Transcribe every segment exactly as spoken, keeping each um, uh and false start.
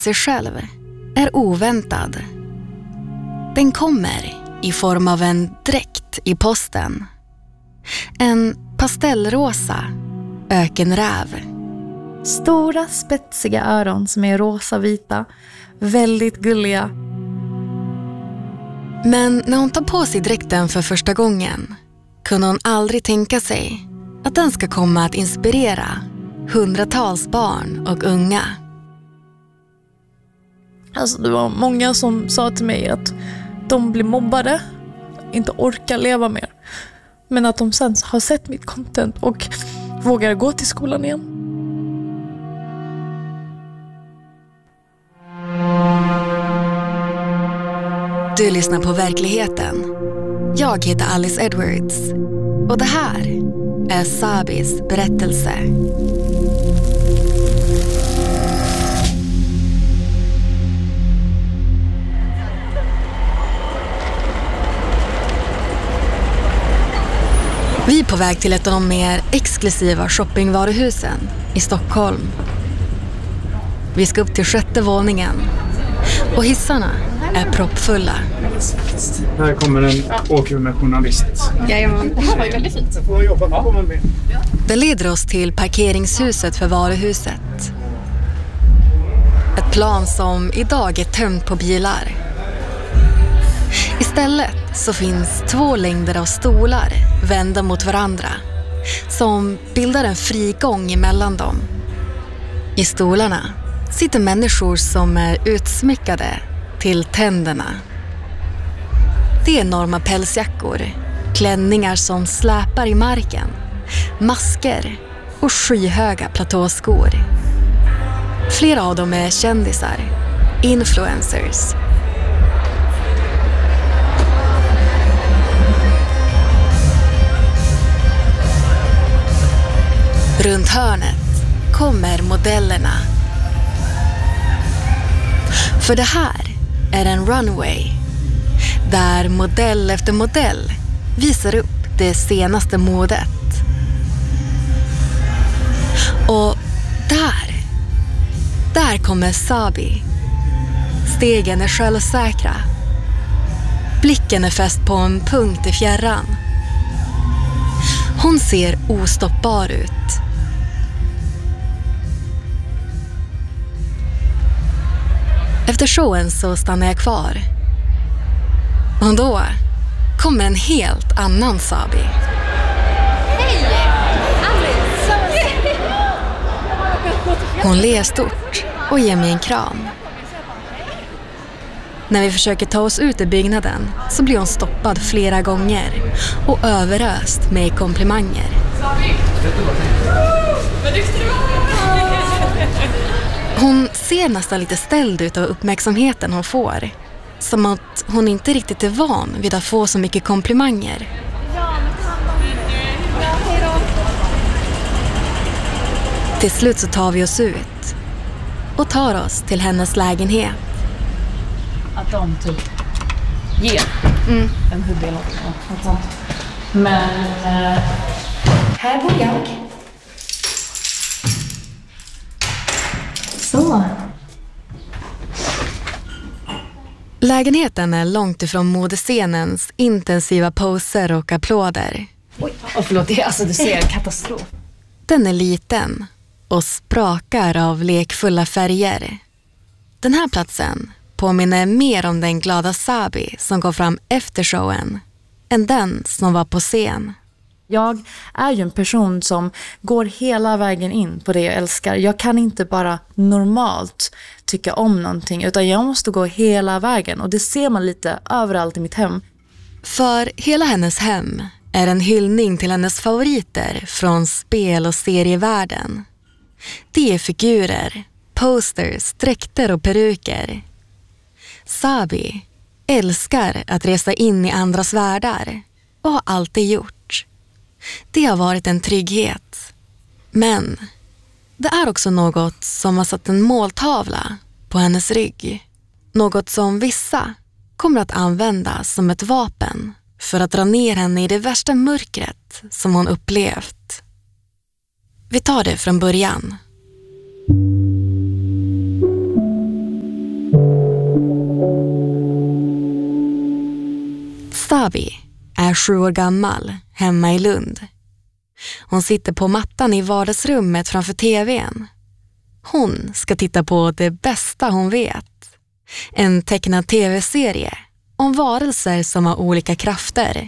sig själv är oväntad. Den kommer i form av en dräkt i posten. En pastellrosa ökenräv. Stora spetsiga öron som är rosa-vita. Väldigt gulliga. Men när hon tar på sig dräkten för första gången kunde hon aldrig tänka sig att den ska komma att inspirera hundratals barn och unga. Alltså det var många som sa till mig att de blir mobbade, inte orkar leva mer. Men att de sen har sett mitt content och vågar gå till skolan igen. Du lyssnar på Verkligheten. Jag heter Alice Edwards. Och det här är Sabis berättelse. Vi är på väg till ett av de mer exklusiva shoppingvaruhusen i Stockholm. Vi ska upp till sjätte våningen och hissarna är proppfulla. Här kommer en åker med journalist. Jajamän, det här var ju väldigt fint. Så får jag jobba ja. Kommer med. Det leder oss till parkeringshuset för varuhuset. Ett plan som idag är tömt på bilar. Istället så finns två längder av stolar vända mot varandra som bildar en frigång emellan dem. I stolarna sitter människor som är utsmyckade till tänderna. Det är enorma pälsjackor, klänningar som släpar i marken, masker och skyhöga platåskor. Flera av dem är kändisar, influencers. Runt hörnet kommer modellerna. För det här är en runway där modell efter modell visar upp det senaste modet. Och där, där kommer Sabi. Stegen är självsäkra. Blicken är fäst på en punkt i fjärran. Hon ser ostoppbar ut. Efter showen så stannar jag kvar. Och då kommer en helt annan Sabi. Hej! Alice! Hon ler stort och ger mig en kram. När vi försöker ta oss ut i byggnaden så blir hon stoppad flera gånger och överöst med komplimanger. Hon ser nästan lite ställd ut av uppmärksamheten hon får. Som att hon inte riktigt är van vid att få så mycket komplimanger. Till slut så tar vi oss ut och tar oss till hennes lägenhet. Att de typ ger mm. en hubbe eller något sånt. Men eh, här bor jag. Så. Lägenheten är långt ifrån modescenens intensiva poser och applåder. Oj, oh, förlåt, det, alltså du ser katastrof. Den är liten och sprakar av lekfulla färger. Den här platsen påminner mer om den glada Sabi som kom fram efter showen än den som var på scen. Jag är ju en person som går hela vägen in på det jag älskar. Jag kan inte bara normalt tycka om någonting utan jag måste gå hela vägen och det ser man lite överallt i mitt hem. För hela hennes hem är en hyllning till hennes favoriter från spel- och serievärlden. Det är figurer, posters, dräkter och peruker. Sabi älskar att resa in i andras världar och har alltid gjort. Det har varit en trygghet. Men det är också något som har satt en måltavla på hennes rygg. Något som vissa kommer att använda som ett vapen för att dra ner henne i det värsta mörkret som hon upplevt. Vi tar det från början. Sabi är sju år gammal hemma i Lund. Hon sitter på mattan i vardagsrummet framför tvn. Hon ska titta på det bästa hon vet. En tecknad tv-serie om varelser som har olika krafter.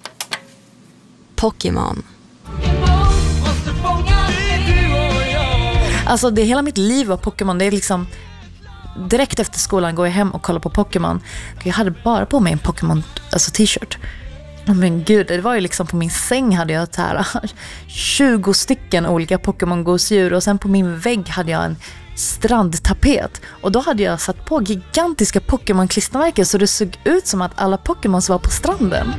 Pokémon. Alltså det hela mitt liv var Pokémon. Det är liksom direkt efter skolan går jag hem och kollar på Pokémon. Jag hade bara på mig en Pokémon alltså t-shirt. Men gud, det var ju liksom på min säng hade jag här tjugo stycken olika Pokémon-gosedjur och sen på min vägg hade jag en strandtapet och då hade jag satt på gigantiska Pokémon-klistermärken så det såg ut som att alla Pokémons var på stranden.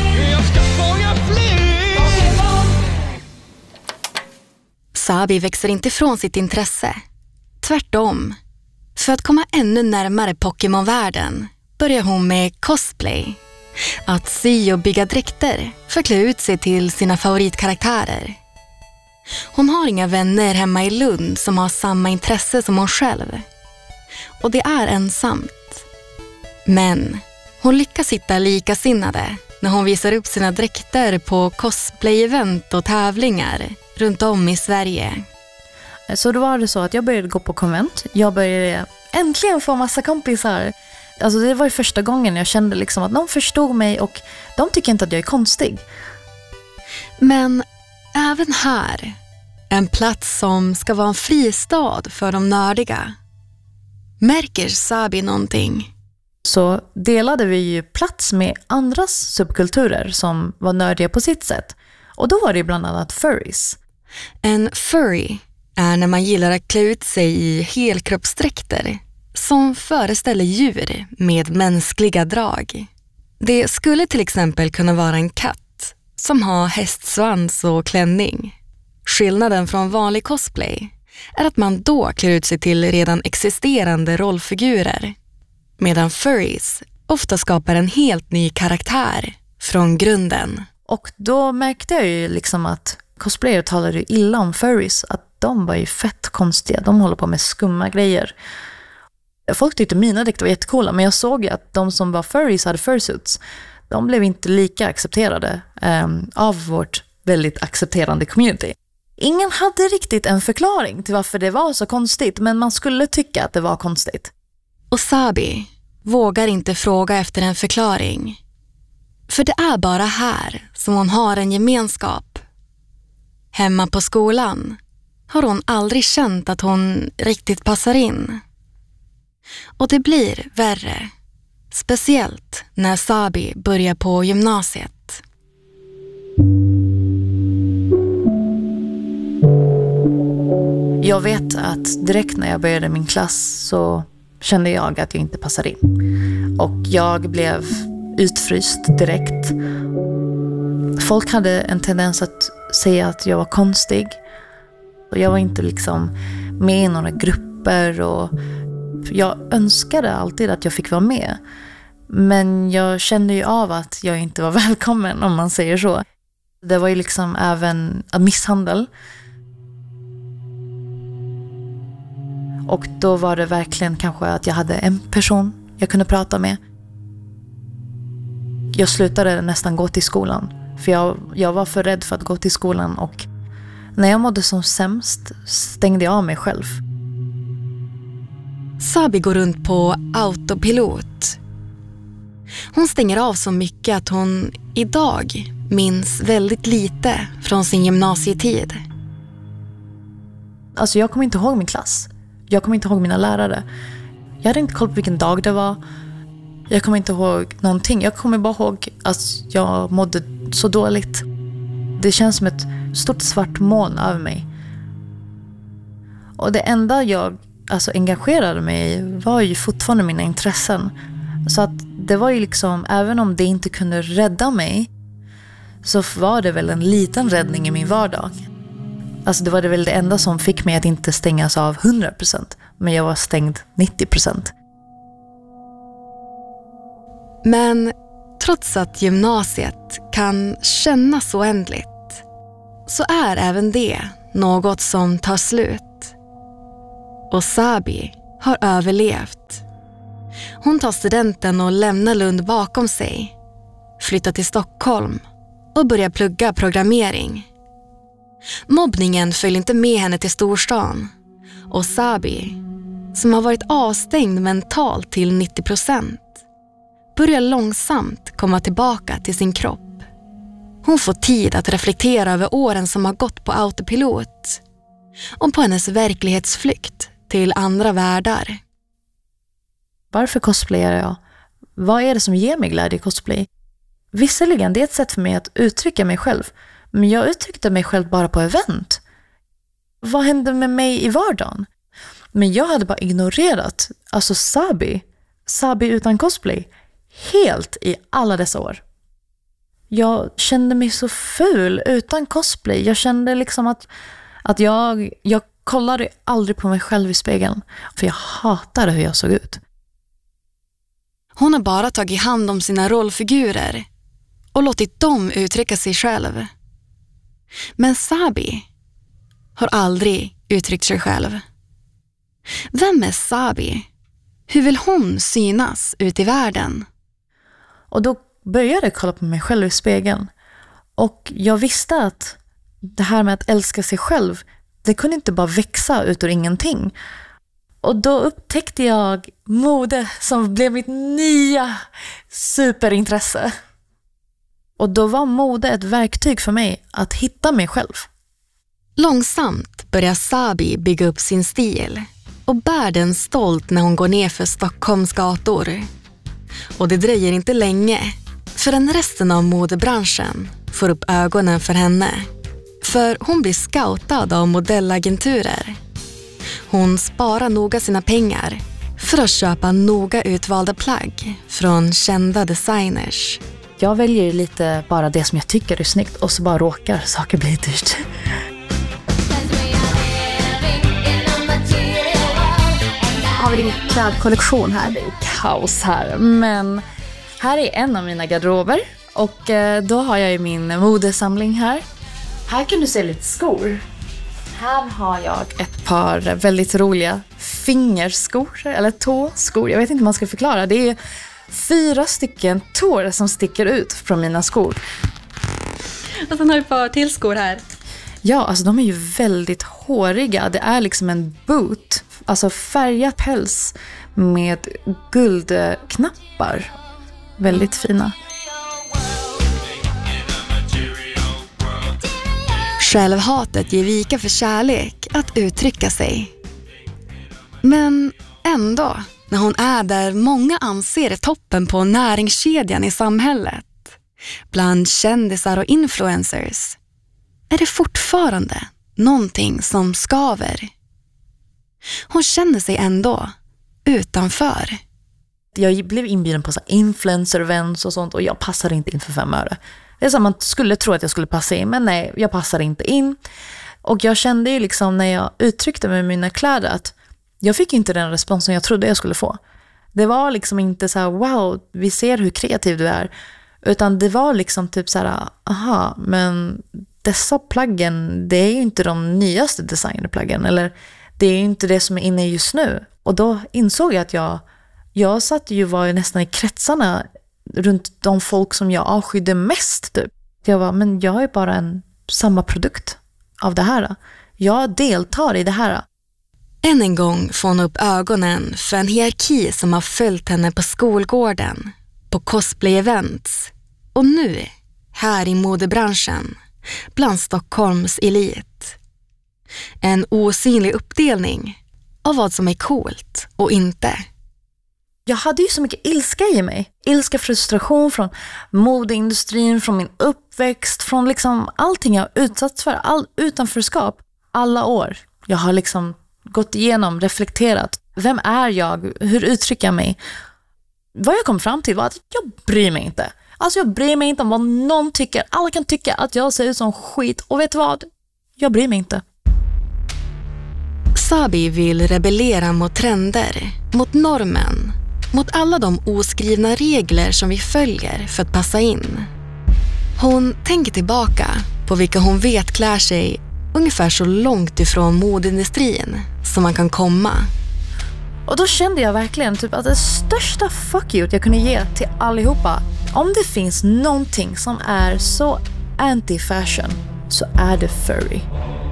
Sabi växer inte ifrån sitt intresse. Tvärtom. För att komma ännu närmare Pokémon-världen börjar hon med cosplay. Att sy och bygga dräkter för att klä ut sig till sina favoritkaraktärer. Hon har inga vänner hemma i Lund som har samma intresse som hon själv. Och det är ensamt. Men hon lyckas hitta likasinnade när hon visar upp sina dräkter på cosplay-event och tävlingar runt om i Sverige. Så då var det så att jag började gå på konvent. Jag började äntligen få massa kompisar. Alltså det var ju första gången jag kände liksom att någon förstod mig och de tycker inte att jag är konstig. Men även här, en plats som ska vara en fristad för de nördiga, märker Sabi någonting. Så delade vi ju plats med andras subkulturer som var nördiga på sitt sätt. Och då var det bland annat furries. En furry är när man gillar att klä ut sig i helkroppsdräkter som föreställer djur med mänskliga drag. Det skulle till exempel kunna vara en katt som har hästsvans och klänning. Skillnaden från vanlig cosplay är att man då klär ut sig till redan existerande rollfigurer. Medan furries ofta skapar en helt ny karaktär från grunden. Och då märkte jag ju liksom att cosplayer talade ju illa om furries. Att de var ju fett konstiga. De håller på med skumma grejer. Folk tyckte mina dräkter var jättecoola, men jag såg ju att de som var furries hade fursuits. De blev inte lika accepterade um, av vårt väldigt accepterande community. Ingen hade riktigt en förklaring till varför det var så konstigt, men man skulle tycka att det var konstigt. Och Sabi vågar inte fråga efter en förklaring. För det är bara här som hon har en gemenskap. Hemma på skolan har hon aldrig känt att hon riktigt passar in. Och det blir värre. Speciellt när Sabi börjar på gymnasiet. Jag vet att direkt när jag började min klass så kände jag att jag inte passade in. Och jag blev utfryst direkt. Folk hade en tendens att säga att jag var konstig. Och jag var inte liksom med i några grupper och jag önskade alltid att jag fick vara med. Men jag kände ju av att jag inte var välkommen, om man säger så. Det var ju liksom även en misshandel. Och då var det verkligen kanske att jag hade en person jag kunde prata med. Jag slutade nästan gå till skolan. För jag, jag var för rädd för att gå till skolan. Och när jag mådde som sämst stängde jag av mig själv. Sabi går runt på autopilot. Hon stänger av så mycket att hon idag minns väldigt lite från sin gymnasietid. Alltså jag kommer inte ihåg min klass. Jag kommer inte ihåg mina lärare. Jag hade inte koll på vilken dag det var. Jag kommer inte ihåg någonting. Jag kommer bara ihåg att jag mådde så dåligt. Det känns som ett stort svart moln över mig. Och det enda jag alltså, engagerade mig i var ju fortfarande mina intressen. Så att det var ju liksom, även om det inte kunde rädda mig, så var det väl en liten räddning i min vardag. Alltså det var det väl det enda som fick mig att inte stängas av hundra procent. Men jag var stängd nittio procent. Men trots att gymnasiet kan kännas så oändligt, så är även det något som tar slut. Och Sabi har överlevt. Hon tar studenten och lämnar Lund bakom sig. flyttar till Stockholm och börjar plugga programmering. Mobbningen följde inte med henne till storstan och Sabi, som har varit avstängd mentalt till nittio procent, börjar långsamt komma tillbaka till sin kropp. Hon får tid att reflektera över åren som har gått på autopilot och på hennes verklighetsflykt till andra världar. Varför cosplayar jag? Vad är det som ger mig glädje i cosplay? Visserligen, det är ett sätt för mig att uttrycka mig själv. Men jag uttryckte mig själv bara på event. Vad hände med mig i vardagen? Men jag hade bara ignorerat, alltså Sabi, Sabi utan cosplay, helt i alla dessa år. Jag kände mig så ful utan cosplay. Jag kände liksom att, att jag, jag kollade aldrig på mig själv i spegeln. För jag hatade hur jag såg ut. Hon har bara tagit hand om sina rollfigurer och låtit dem uttrycka sig själv. Men Sabi har aldrig uttryckt sig själv. Vem är Sabi? Hur vill hon synas ut i världen? Och då började jag kolla på mig själv i spegeln. Och jag visste att det här med att älska sig själv, det kunde inte bara växa ut ur ingenting. Och då upptäckte jag mode som blev mitt nya superintresse. Och då var mode ett verktyg för mig att hitta mig själv. Långsamt börjar Sabi bygga upp sin stil och bär den stolt när hon går ner för Stockholms gator. Och det dröjer inte länge förrän resten av modebranschen får upp ögonen för henne. För hon blir scoutad av modellagenturer. Hon sparar noga sina pengar för att köpa noga utvalda plagg från kända designers. Jag väljer lite bara det som jag tycker är snyggt och så bara råkar saker bli dyrt. Har vi din klädkollektion här? Det är kaos här. Men här är en av mina garderober och då har jag ju min modesamling här. Här kan du se lite skor. Här har jag ett par väldigt roliga fingerskor eller tåskor. Jag vet inte hur man ska förklara. Det är fyra stycken tår som sticker ut från mina skor. Och sen har du ett par till skor här. Ja, alltså de är ju väldigt håriga. Det är liksom en boot. Alltså färgad päls med guldknappar. Väldigt fina. Självhatet ger vika för kärlek att uttrycka sig. Men ändå, när hon är där många anser toppen på näringskedjan i samhället, bland kändisar och influencers, är det fortfarande någonting som skaver. Hon känner sig ändå utanför. Jag blev inbjuden på så influencer-events och sånt och jag passade inte in för fem öre. Det är som man skulle tro att jag skulle passa in, men nej, jag passade inte in. Och jag kände ju liksom när jag uttryckte med mina kläder att jag fick inte den responsen jag trodde jag skulle få. Det var liksom inte så här, wow, vi ser hur kreativ du är. Utan det var liksom typ så här, aha, men dessa plaggen, det är ju inte de nyaste designerplaggen. Eller det är ju inte det som är inne just nu. Och då insåg jag att jag, jag satt ju var ju nästan i kretsarna runt de folk som jag avskydde mest typ. Jag var, men jag är bara en samma produkt av det här. Jag deltar i det här. Än en gång får hon upp ögonen för en hierarki som har följt henne på skolgården, på cosplay-events och nu här i modebranschen, bland Stockholms elit. En osynlig uppdelning av vad som är coolt och inte. Jag hade ju så mycket ilska i mig. Ilska, frustration från modeindustrin, från min uppväxt, från liksom allting jag har utsatts för, all utanförskap, alla år. Jag har liksom gått igenom, reflekterat. Vem är jag? Hur uttrycker jag mig? Vad jag kom fram till var att jag bryr mig inte. Alltså jag bryr mig inte om vad någon tycker. Alla kan tycka att jag ser ut som skit. Och vet du vad? Jag bryr mig inte. Sabi vill rebellera mot trender, mot normen, mot alla de oskrivna regler som vi följer för att passa in. Hon tänker tillbaka på vilka hon vet klär sig ungefär så långt ifrån modeindustrin som man kan komma. Och då kände jag verkligen typ att det största fuck you jag kunde ge till allihopa. Om det finns någonting som är så anti-fashion så är det furry.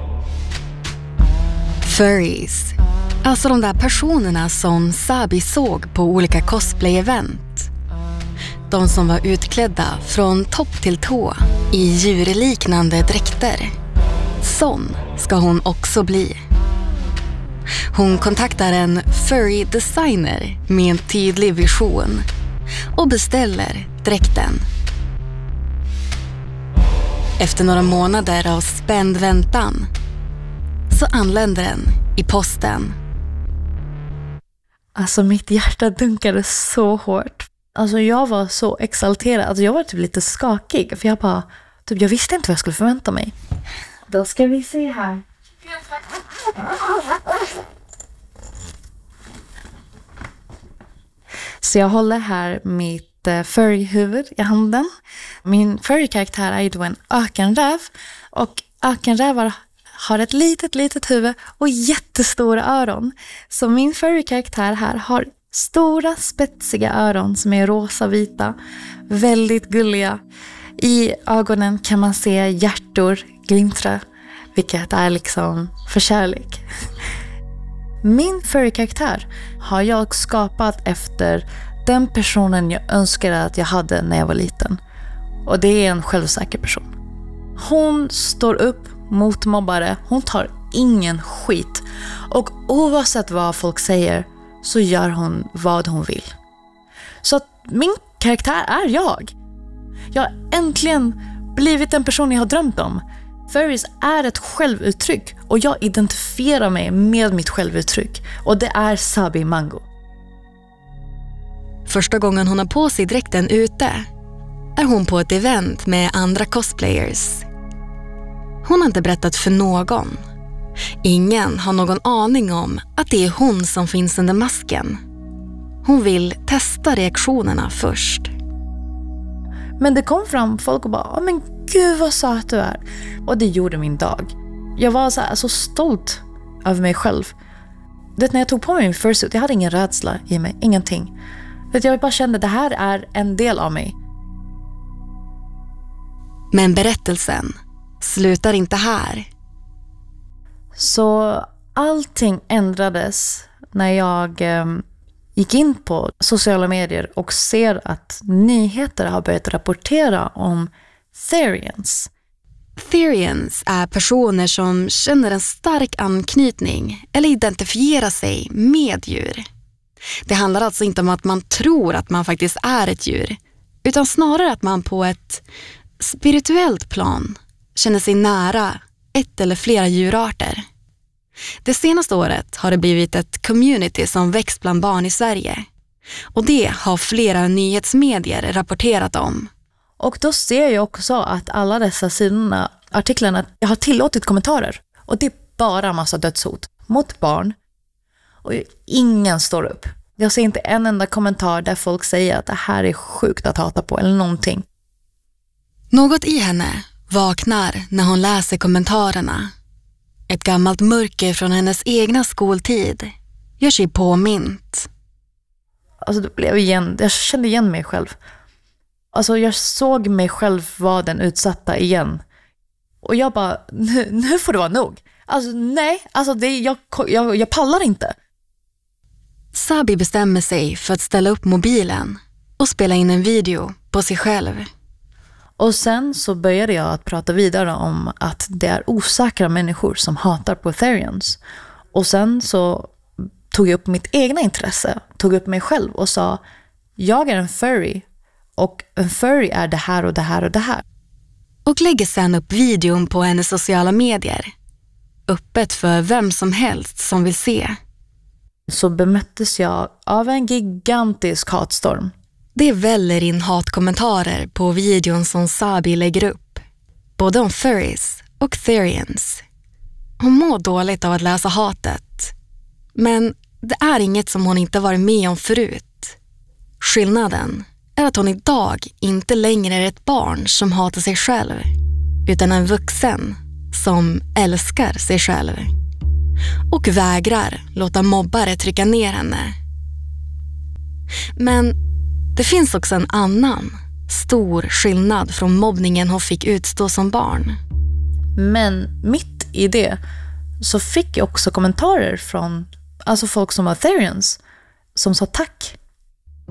Furries. Alltså de där personerna som Sabi såg på olika cosplay-event. De som var utklädda från topp till tå i djurliknande dräkter. Sån ska hon också bli. Hon kontaktar en furry designer med en tydlig vision och beställer dräkten. Efter några månader av spänd väntan så anländer den i posten. Alltså mitt hjärta dunkade så hårt. Alltså jag var så exalterad. Alltså jag var typ lite skakig. För jag bara, typ, jag visste inte vad jag skulle förvänta mig. Då ska vi se här. Så jag håller här mitt uh, furry-huvud i handen. Min furry-karaktär är ju då en ökenräv. Och ökenrävar har ett litet, litet huvud och jättestora öron. Så min furry-karaktär här har stora, spetsiga öron som är rosa-vita. Väldigt gulliga. I ögonen kan man se hjärtor glimtra, vilket är liksom för kärlek. Min furry-karaktär har jag skapat efter den personen jag önskade att jag hade när jag var liten. Och det är en självsäker person. Hon står upp mot mobbare. Hon tar ingen skit. Och oavsett vad folk säger så gör hon vad hon vill. Så att min karaktär är jag. Jag har äntligen blivit en person jag har drömt om. Furries är ett självuttryck och jag identifierar mig med mitt självuttryck. Och det är Sabi Mango. Första gången hon har på sig dräkten ute är hon på ett event med andra cosplayers. Hon har inte berättat för någon. Ingen har någon aning om att det är hon som finns under masken. Hon vill testa reaktionerna först. Men det kom fram folk och bara, men gud vad söt du är. Och det gjorde min dag. Jag var så, här, så stolt över mig själv. Det, när jag tog på mig min fursuit, jag hade ingen rädsla i mig, ingenting. Det, jag bara kände, det här är en del av mig. Men berättelsen slutar inte här. Så allting ändrades när jag eh, gick in på sociala medier och ser att nyheter har börjat rapportera om Therians. Therians är personer som känner en stark anknytning eller identifierar sig med djur. Det handlar alltså inte om att man tror att man faktiskt är ett djur, utan snarare att man på ett spirituellt plan känner sig nära ett eller flera djurarter. Det senaste året har det blivit ett community som växt bland barn i Sverige. Och det har flera nyhetsmedier rapporterat om. Och då ser jag också att alla dessa sidorna, artiklarna, jag har tillåtit kommentarer. Och det är bara massa dödshot mot barn. Och ingen står upp. Jag ser inte en enda kommentar där folk säger att det här är sjukt att hata på eller någonting. Något i henne vaknar när hon läser kommentarerna. Ett gammalt mörker från hennes egna skoltid gör sig påmint. Alltså det blev igen, jag kände igen mig själv. Alltså jag såg mig själv vara den utsatta igen. Och jag bara, nu, nu får det vara nog. Alltså nej, alltså det, jag, jag, jag pallar inte. Sabi bestämmer sig för att ställa upp mobilen och spela in en video på sig själv. Och sen så började jag att prata vidare om att det är osäkra människor som hatar på Therians. Och sen så tog jag upp mitt egna intresse, tog upp mig själv och sa, jag är en furry och en furry är det här och det här och det här. Och lägger sen upp videon på hennes sociala medier. Öppet för vem som helst som vill se. Så bemöttes jag av en gigantisk hatstorm. Det väller in hatkommentarer på videon som Sabi lägger upp. Både om furries och Therians. Hon mår dåligt av att läsa hatet. Men det är inget som hon inte varit med om förut. Skillnaden är att hon idag inte längre är ett barn som hatar sig själv. Utan en vuxen som älskar sig själv. och vägrar låta mobbare trycka ner henne. Men det finns också en annan stor skillnad från mobbningen hon fick utstå som barn. Men mitt i det så fick jag också kommentarer från alltså folk som var Therians som sa tack.